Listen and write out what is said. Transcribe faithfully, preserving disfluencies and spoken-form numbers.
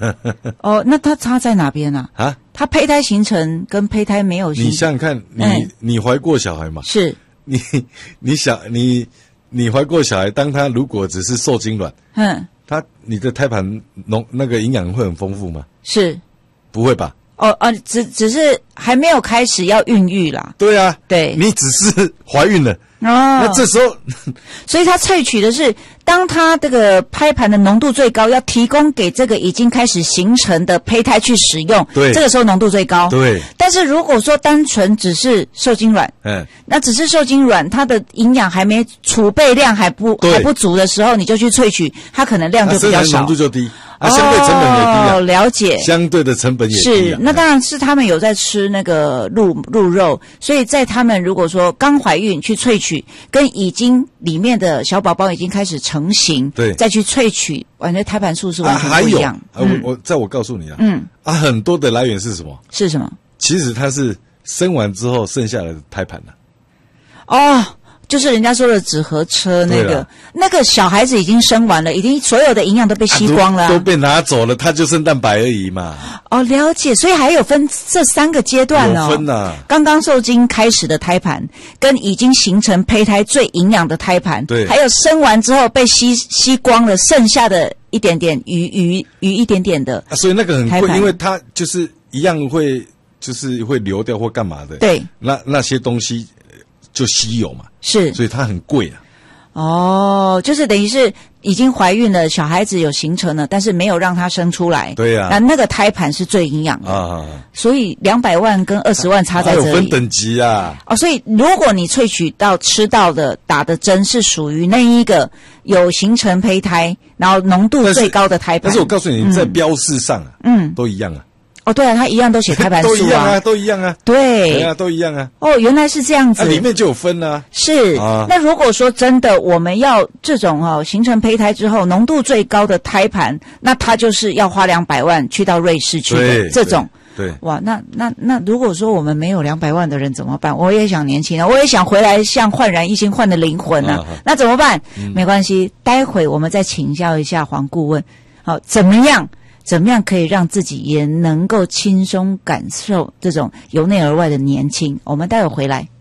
哦，那它差在哪边啊？ 啊， 它胚胎形成跟胚胎没有形成， 你想想看，你、 嗯、 你怀过小孩吗？ 是， 你你想你你怀过小孩，当他如果只是受精卵， 嗯， 他你的胎盘浓那个营养会很丰富吗？ 是， 不会吧？ 哦哦，只只是还没有开始要孕育啦。 对啊， 对， 你只是怀孕了。 哦， 那这时候， 所以它萃取的是，当它这个胎盘的浓度最高，要提供给这个已经开始形成的胚胎去使用， 对， 这个时候浓度最高。 对。 但是如果说单纯只是受精卵， 嗯， 那只是受精卵，它的营养还没储备量还不还不足的时候，你就去萃取，它可能量就比较少， 浓度就低。啊，相对成本也低啊。 哦，了解。 相对的成本也低、啊。 是，那当然是他们有在吃那个鹿鹿肉，所以在他们如果说刚怀孕去萃取，跟已经里面的小宝宝已经开始成型， 对， 再去萃取，完全胎盘数是完全不一样。 啊、还有，嗯、我我在我告诉你啊， 嗯， 啊，很多的来源是什么？ 是什么？ 其实它是生完之后剩下来的胎盘了、 啊。哦。就是人家说的纸盒车那个，那个小孩子已经生完了，已经所有的营养都被吸光了、啊啊都，都被拿走了，他就剩蛋白而已嘛。 哦，了解，所以还有分这三个阶段哦。 有分啊。 刚刚受精开始的胎盘，跟已经形成胚胎最营养的胎盘， 对， 还有生完之后被吸吸光了，剩下的一点点余余余一点点的、 啊，所以那个很贵，因为它就是一样会就是会流掉或干嘛的。 对， 那那些东西就稀有嘛。 是， 所以它很贵啊。 哦，就是等于是已经怀孕了，小孩子有形成了，但是没有让他生出来。 对呀、啊， 那那个胎盘是最营养的啊，所以两百万跟二十万差在这里。 还有分等级啊。 哦，所以如果你萃取到吃到的打的针是属于那一个有形成胚胎，然后浓度最高的胎盘， 但是我告诉你，在标示上啊，嗯，都一样啊。 哦，对啊，它一样都写胎盘数啊， 都一样啊，都一样啊， 对， 对啊，都一样啊。 哦，原来是这样子， 啊、里面就有分啊。 是啊，那如果说真的我们要这种哦形成胚胎之后浓度最高的胎盘，那它就是要花两百万去到瑞士去的这种。 对，对哇，那那那如果说我们没有两百万的人怎么办？我也想年轻啊，我也想回来像焕然一新焕的灵魂啊，啊那怎么办？嗯、没关系，待会我们再请教一下黄顾问，好，怎么样？怎么样可以让自己也能够轻松感受这种由内而外的年轻？我们待会回来。